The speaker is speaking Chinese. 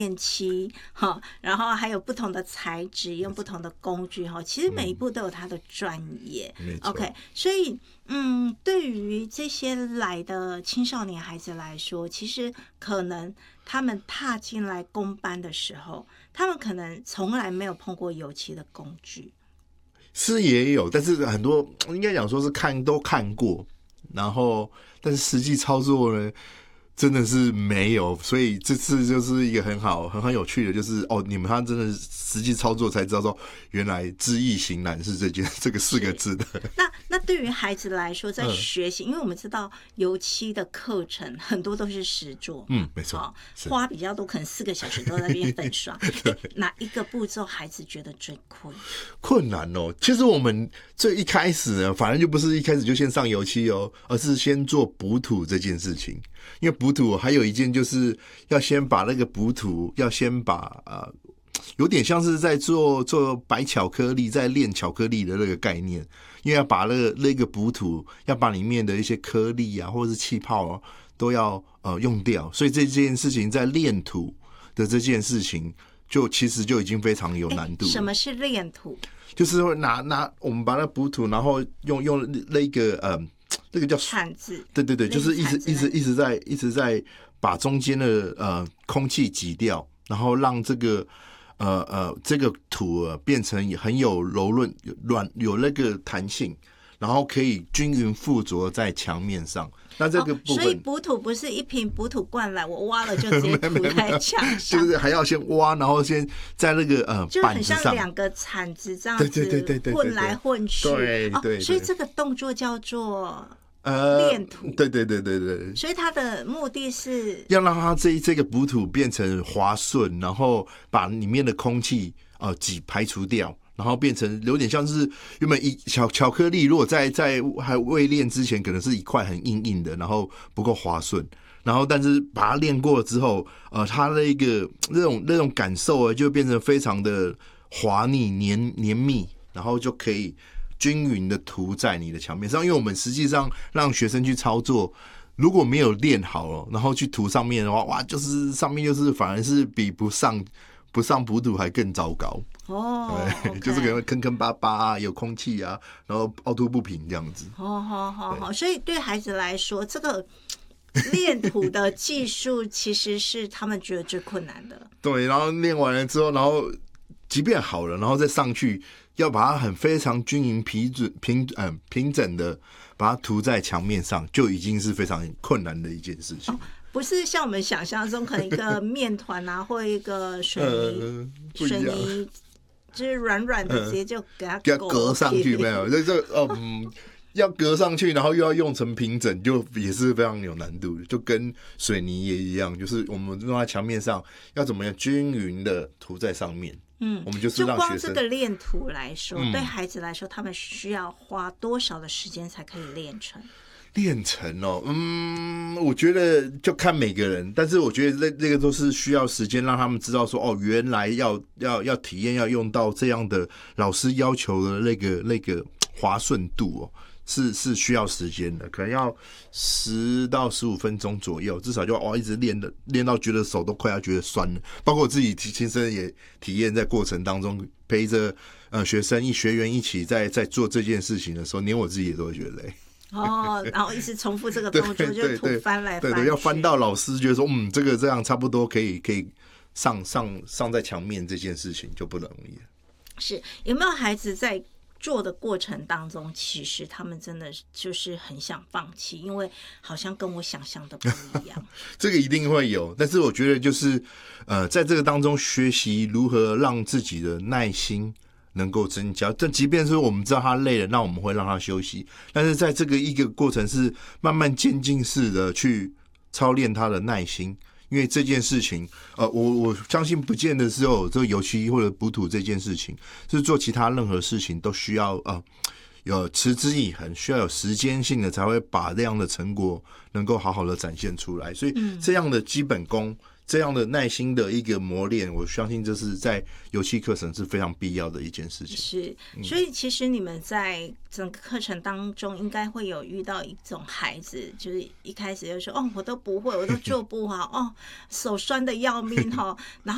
电漆，然后还有不同的材质，用不同的工具，其实每一步都有它的专业。OK， 所以对于这些来的青少年孩子来说，其实可能他们踏进来工班的时候，他们可能从来没有碰过油漆的工具。 是也有，但是很多应该讲说是都看过，然后但是实际操作呢，真的是没有，所以这次就是一个很有趣的，就是你们他真的实际操作才知道说，原来知易行难是这个4个字的。 那对于孩子来说，在学习，因为我们知道油漆的课程很多都是实作， 没错， 花比较多，可能4个小时都在那边粉刷。哪一个步骤孩子觉得最困难哦？其实我们最一开始呢，反正就不是一开始就先上油漆哦，而是先做补土这件事情。因为补土还有一件就是要先把那个补土要先把有点像是在做白巧克力，在炼巧克力的那个概念，因为要把那个补土要把里面的一些颗粒啊或者是气泡都要用掉，所以这件事情在炼土的这件事情其实就已经非常有难度了。 什么是炼土？ 就是会拿我们把那补土，然后用那个这个叫铲子， 对，就是一直在把中间的空气挤掉，然后让这个土变成很有柔润、有那个弹性，然后可以均匀附着在墙面上。那这个部分， 所以补土不是一瓶补土灌来，我挖了就直接涂在墙上， 就是还要先挖，然后先在那个就很像板子上 2个铲子这样子混来混去。 对， 所以这个动作叫做炼土。 对。 所以它的目的是要让它这个补土变成滑顺，然后把里面的空气排除掉。然后变成有点像是原本巧克力，如果在还未炼之前，可能是一块很硬的，然后不够滑顺。然后但是把它炼过了之后，它那种感受就变成非常的滑腻黏密，然后就可以均匀的涂在你的墙面上。因为我们实际上让学生去操作，如果没有练好了，然后去涂上面的话，哇，就是上面就是反而是比不上补土还更糟糕。 对， 就是可能坑巴巴有空气啊，然后凹凸不平这样子。 好，所以对孩子来说，这个炼土的技术其实是他们觉得最困难的。 对，然后练完了之后，然后即便好了，然后再上去，要把它非常均匀平整的把它涂在墙面上，就已经是非常困难的一件事情。 不是像我们想象中，可能一个面团啊，或一个水泥。就是软的，直接就给它隔上去，没有？要隔上去，然后又要用成平整，就也是非常有难度的，就跟水泥也一样，就是我们用在墙面上要怎么样均匀的涂在上面。我们就是让学生， 就光这个练土来说，对孩子来说，他们需要花多少的时间才可以练成？ 我觉得就看每个人，但是我觉得这个都是需要时间让他们知道说，原来要体验要用到这样的老师要求的那个滑顺度是需要时间的，可能要10到15分钟左右，至少就一直练到觉得手都快要觉得酸了。包括我自己亲身也体验，在过程当中陪着学员一起在做这件事情的时候，连我自己也都会觉得累。 然后一直重复这个动作，就土翻来翻去， 对，要翻到老师觉得说，这样差不多可以上在墙面，这件事情就不容易了。 是有没有孩子在做的过程当中，其实他们真的就是很想放弃，因为好像跟我想象的不一样。 这个一定会有，但是我觉得就是在这个当中学习如何让自己的耐心能够增加，但即便是我们知道他累了，那我们会让他休息，但是在这个一个过程是慢慢渐进式的去操练他的耐心。因为这件事情我相信不见得只有这个油漆或者补土这件事情，是做其他任何事情都需要有持之以恒，需要有时间性的才会把这样的成果能够好好的展现出来。所以这样的基本功，这样的耐心的一个磨练，我相信这是在油漆课程是非常必要的一件事情。 是，所以其实你们在整个课程当中应该会有遇到一种孩子，就是一开始就说我都不会，我都做不好手酸的要命然后